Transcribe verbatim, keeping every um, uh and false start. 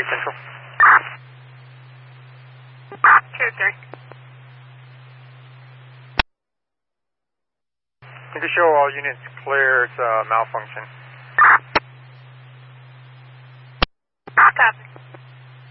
Central. Two, three. You can show all units clear. It's a malfunction. Copy.